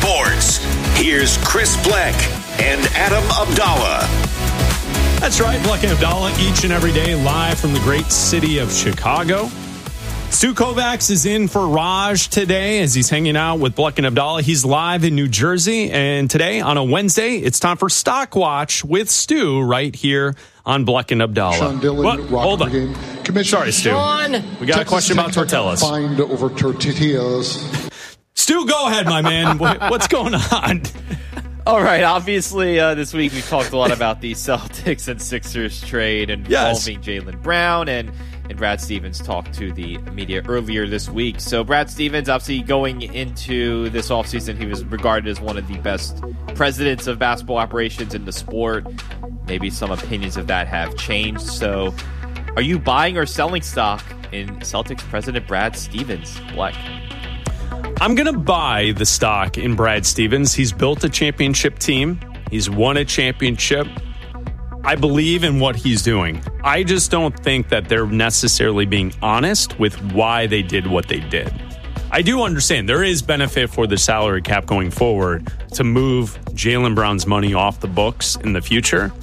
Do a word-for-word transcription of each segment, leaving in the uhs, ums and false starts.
Sports. Here's Chris Bleck and Adam Abdallah. That's right, Bleck and Abdallah each and every day live from the great city of Chicago. Stu Kovacs is in for Raj today as he's hanging out with Bleck and Abdallah. He's live in New Jersey, and today on a Wednesday, it's time for Stock Watch with Stu right here on Bleck and Abdallah. Sean Dillon, what? Hold on. Sorry, Stu. Sean. We got Texas a question about tortillas. Find over tortillas. Stu, go ahead, my man. What's going on? All right, obviously uh, this week we talked a lot about the Celtics and Sixers trade involving yes. Jaylen Brown, and, and Brad Stevens talked to the media earlier this week. So Brad Stevens, obviously going into this offseason, he was regarded as one of the best presidents of basketball operations in the sport. Maybe some opinions of that have changed. So are you buying or selling stock in Celtics president Brad Stevens? Bleck? I'm going to buy the stock in Brad Stevens. He's built a championship team. He's won a championship. I believe in what he's doing. I just don't think that they're necessarily being honest with why they did what they did. I do understand there is benefit for the salary cap going forward to move Jaylen Brown's money off the books in the future.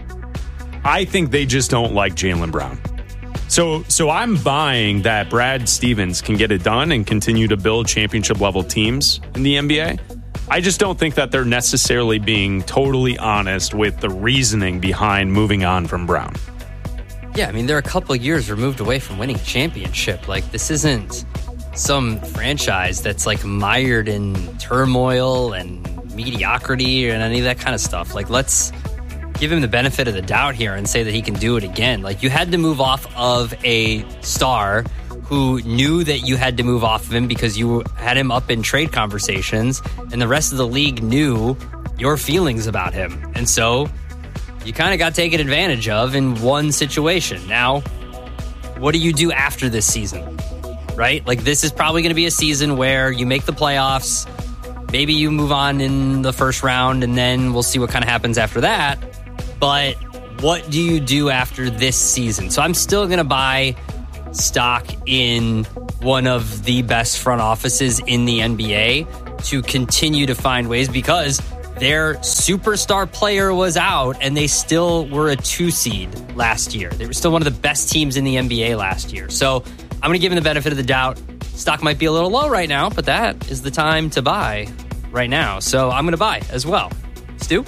I think they just don't like Jaylen Brown. So so I'm buying that Brad Stevens can get it done and continue to build championship-level teams in the N B A. I just don't think that they're necessarily being totally honest with the reasoning behind moving on from Brown. Yeah, I mean, they're a couple of years removed away from winning a championship. Like, this isn't some franchise that's, like, mired in turmoil and mediocrity and any of that kind of stuff. Like, let's give him the benefit of the doubt here and say that he can do it again. Like, you had to move off of a star who knew that you had to move off of him because you had him up in trade conversations, and the rest of the league knew your feelings about him. And so you kind of got taken advantage of in one situation. Now, what do you do after this season? Right? Like, this is probably going to be a season where you make the playoffs. Maybe you move on in the first round, and then we'll see what kind of happens after that. But what do you do after this season? So I'm still going to buy stock in one of the best front offices in the N B A to continue to find ways, because their superstar player was out and they still were a two seed last year. They were still one of the best teams in the N B A last year. So I'm going to give them the benefit of the doubt. Stock might be a little low right now, but that is the time to buy right now. So I'm going to buy as well. Stu?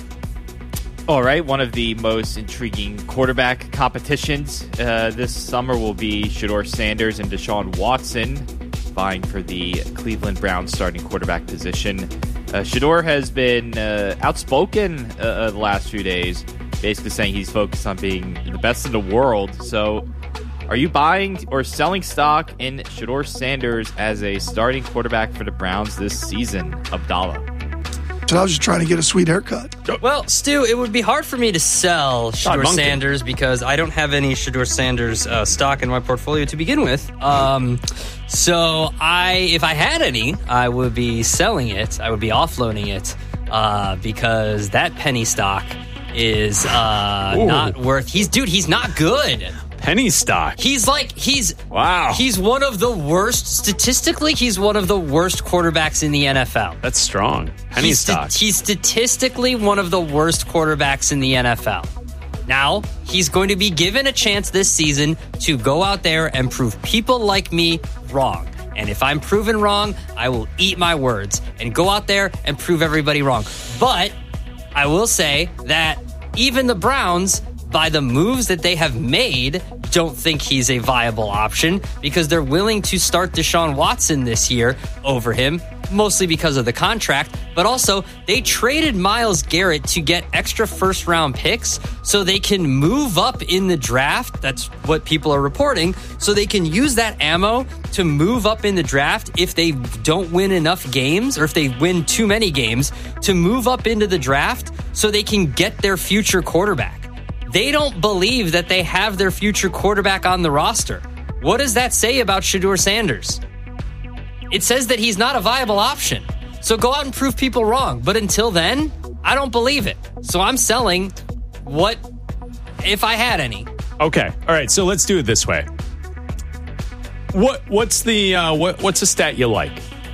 All right, one of the most intriguing quarterback competitions uh, this summer will be Shedeur Sanders and Deshaun Watson vying for the Cleveland Browns starting quarterback position. Uh, Shedeur has been uh, outspoken uh, the last few days, basically saying he's focused on being the best in the world. So are you buying or selling stock in Shedeur Sanders as a starting quarterback for the Browns this season? Abdallah. I was just trying to get a sweet haircut. Well, Stu, it would be hard for me to sell Shedeur Sanders because I don't have any Shedeur Sanders uh, stock in my portfolio to begin with. Um, so I, if I had any, I would be selling it. I would be offloading it uh, because that penny stock is uh, not worth. He's dude. He's not good. Penny stock. He's like, he's, wow. He's one of the worst, statistically, he's one of the worst quarterbacks in the N F L. That's strong. Penny he's stock. St- he's statistically one of the worst quarterbacks in the N F L. Now, he's going to be given a chance this season to go out there and prove people like me wrong. And if I'm proven wrong, I will eat my words and go out there and prove everybody wrong. But I will say that even the Browns, by the moves that they have made, don't think he's a viable option because they're willing to start Deshaun Watson this year over him, mostly because of the contract, but also they traded Myles Garrett to get extra first round picks so they can move up in the draft. That's what people are reporting. So they can use that ammo to move up in the draft if they don't win enough games, or if they win too many games, to move up into the draft so they can get their future quarterback. They don't believe that they have their future quarterback on the roster. What does that say about Shedeur Sanders? It says that he's not a viable option. So go out and prove people wrong. But until then, I don't believe it. So I'm selling what, if I had any. Okay. All right. So let's do it this way. What What's the uh, what What's the stat you like?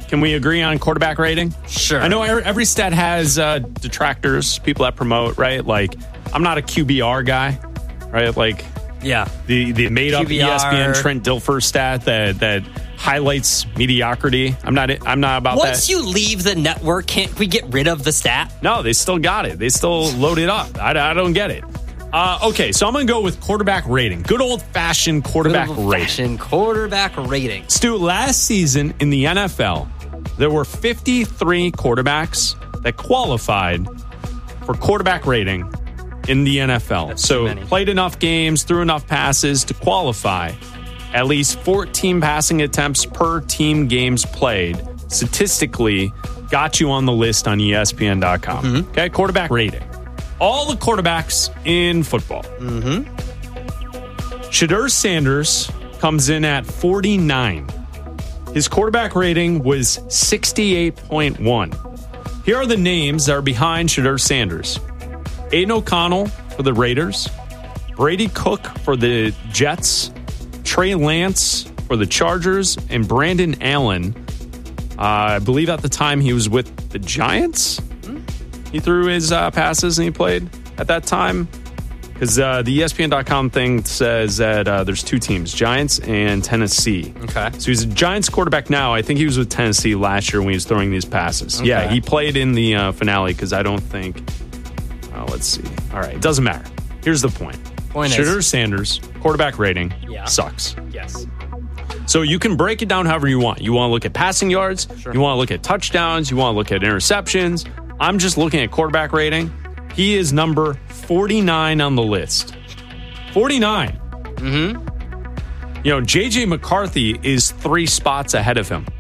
Can we agree on quarterback rating? Sure. I know every stat has uh, detractors, people that promote, right? Like, I'm not a Q B R guy, right? Like, yeah, the the made up Q B R. E S P N Trent Dilfer stat that that highlights mediocrity. I'm not. I'm not about Once that. you leave the network, can't we get rid of the stat? No, they still got it. They still load it up. I, I don't get it. Uh, okay, so I'm going to go with quarterback rating. Good old-fashioned quarterback Good rating. old-fashioned quarterback rating. Stu, last season in the N F L, there were fifty-three quarterbacks that qualified for quarterback rating in the N F L. That's so too many. played enough games, threw enough passes to qualify. At least fourteen passing attempts per team games played. Statistically, got you on the list on E S P N dot com. Mm-hmm. Okay, quarterback rating. All the quarterbacks in football. Mm-hmm. Shedeur Sanders comes in at forty-nine. His quarterback rating was sixty-eight point one. Here are the names that are behind Shedeur Sanders. Aiden O'Connell for the Raiders. Brady Cook for the Jets. Trey Lance for the Chargers. And Brandon Allen, uh, I believe at the time he was with the Giants. He threw his uh, passes and he played at that time. Because uh, the E S P N dot com thing says that uh, there's two teams, Giants and Tennessee. Okay. So he's a Giants quarterback now. I think he was with Tennessee last year when he was throwing these passes. Okay. Yeah, he played in the uh, finale because I don't think... Uh, let's see. All right, it doesn't matter. Here's the point. Point Shedeur is- Sanders, quarterback rating, Yeah. sucks. Yes. So you can break it down however you want. You want to look at passing yards. Sure. You want to look at touchdowns. You want to look at interceptions. I'm just looking at quarterback rating. He is number forty-nine on the list. forty-nine. Mm-hmm. You know, J J McCarthy is three spots ahead of him.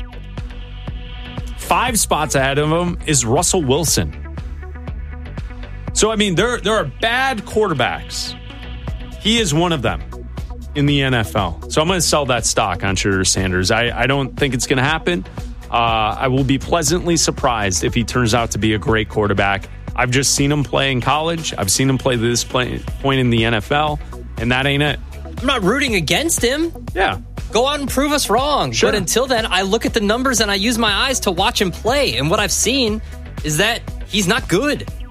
Five spots ahead of him is Russell Wilson. So, I mean, there, there are bad quarterbacks. He is one of them in the N F L. So I'm going to sell that stock on Shedeur Sanders. I, I don't think it's going to happen. Uh, I will be pleasantly surprised if he turns out to be a great quarterback. I've just seen him play in college. I've seen him play to this play, point in the N F L, and that ain't it. I'm not rooting against him. Yeah. Go out and prove us wrong. Sure. But until then, I look at the numbers and I use my eyes to watch him play. And what I've seen is that he's not good.